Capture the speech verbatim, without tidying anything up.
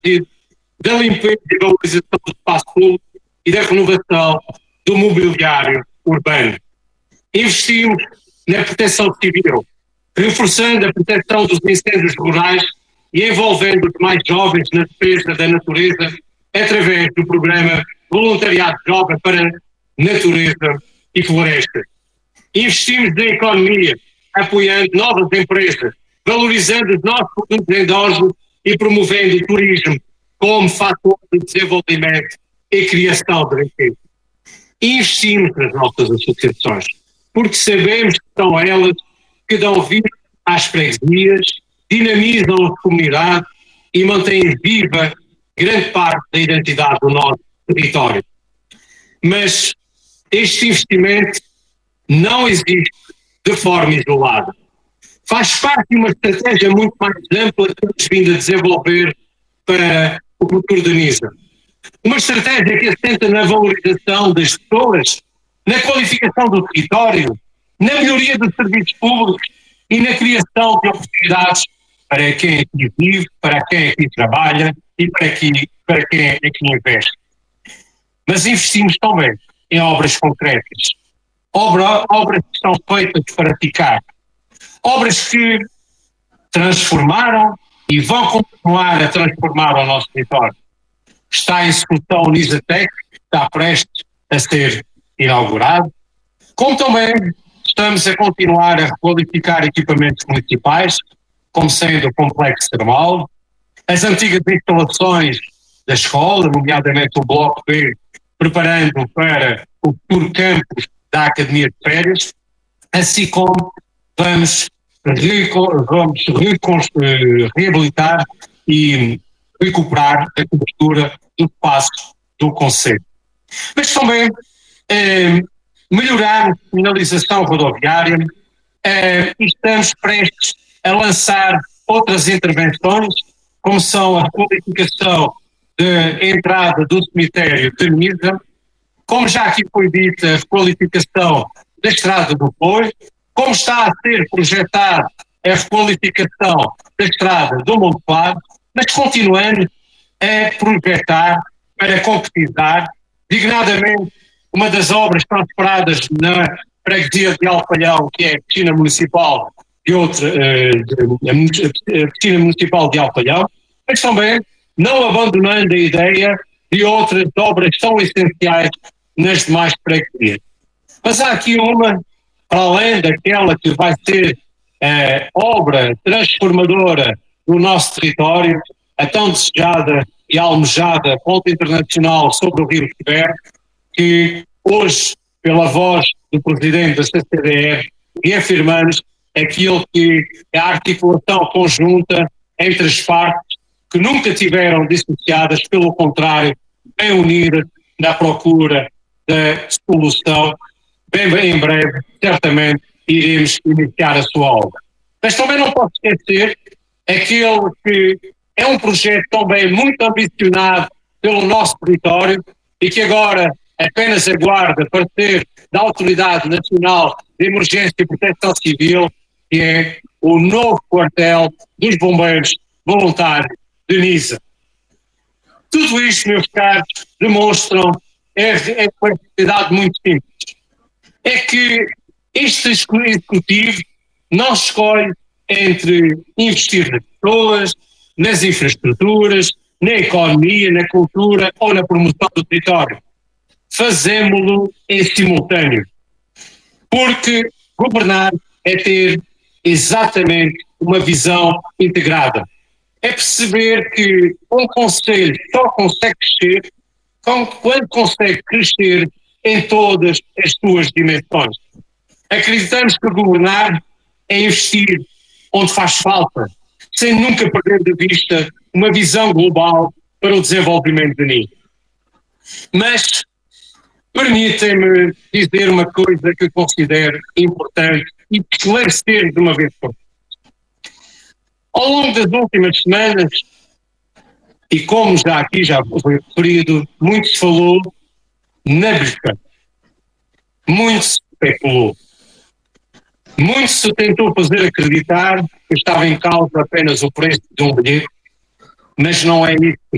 sentido da limpeza e valorização do espaço público e da renovação do mobiliário urbano. Investimos na proteção civil, reforçando a proteção dos incêndios rurais e envolvendo os mais jovens na defesa da natureza através do programa Voluntariado Jovem para Natureza e Floresta. Investimos na economia, apoiando novas empresas, valorizando os nossos produtos endógenos e promovendo o turismo como fator de desenvolvimento e criação de riqueza. Investimos nas nossas associações, porque sabemos que são elas que dão vida às freguesias, dinamizam as comunidades e mantêm viva grande parte da identidade do nosso território. Mas este investimento não existe de forma isolada. Faz parte de uma estratégia muito mais ampla que temos vindo a desenvolver para o futuro da NISA. Uma estratégia que assenta na valorização das pessoas, na qualificação do território, na melhoria dos serviços públicos e na criação de oportunidades para quem aqui vive, para quem aqui trabalha e para, aqui, para quem aqui investe. Mas investimos também em obras concretas, obra, obras que são feitas para ficar, obras que transformaram e vão continuar a transformar o nosso território. Está em execução o Nisatec, que está prestes a ser inaugurado, como também estamos a continuar a requalificar equipamentos municipais, como sendo o complexo termal, as antigas instalações da escola, nomeadamente o Bloco B, preparando para o futuro campus da Academia de Férias, assim como vamos, vamos reabilitar e recuperar a cobertura do espaço do concelho. Mas também eh, melhorar a sinalização rodoviária, eh, estamos prestes a lançar outras intervenções, como são a qualificação de entrada do cemitério de Nisa, como já aqui foi dita, a requalificação da Estrada do Boi, como está a ser projetada a requalificação da Estrada do Monte Claro, mas continuando a projetar para concretizar, dignadamente, uma das obras que estão esperadas na freguesia de Alfaião, que é a piscina municipal de outra, a piscina municipal de Alfaião, mas também não abandonando a ideia de outras obras tão essenciais nas demais freguesias. Mas há aqui uma, para além daquela que vai ser a obra transformadora do nosso território, a tão desejada e almejada Ponte Internacional sobre o Rio Tiber, que hoje, pela voz do Presidente da C C D R, reafirmamos aquilo que é a articulação conjunta entre as partes que nunca tiveram dissociadas, pelo contrário, bem unidas na procura da solução. Bem, bem em breve, certamente, iremos iniciar a sua obra. Mas também não posso esquecer aquele que é um projeto também muito ambicionado pelo nosso território e que agora apenas aguarda parecer da Autoridade Nacional de Emergência e Proteção Civil, que é o novo quartel dos Bombeiros Voluntários de Nisa. Tudo isto, meus caros, demonstram é, é uma realidade muito simples. É que este executivo não escolhe entre investir nas pessoas, nas infraestruturas, na economia, na cultura ou na promoção do território. Fazemo-lo em simultâneo. Porque governar é ter exatamente uma visão integrada. É perceber que um concelho só consegue crescer quando consegue crescer em todas as suas dimensões. Acreditamos que governar é investir onde faz falta, sem nunca perder de vista uma visão global para o desenvolvimento da N I. Mas permitem-me dizer uma coisa que eu considero importante e esclarecer de uma vez por todas. Ao longo das últimas semanas, e como já aqui já foi referido, muito se falou na bicicleta. Muito se especulou. Muito se tentou fazer acreditar que estava em causa apenas o preço de um bilhete, mas não é isso que